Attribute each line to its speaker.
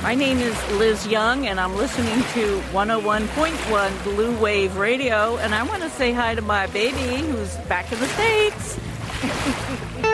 Speaker 1: My name is Liz Young, and I'm listening to 101.1 Blue Wave Radio, and I want to say hi to my baby who's back in the States.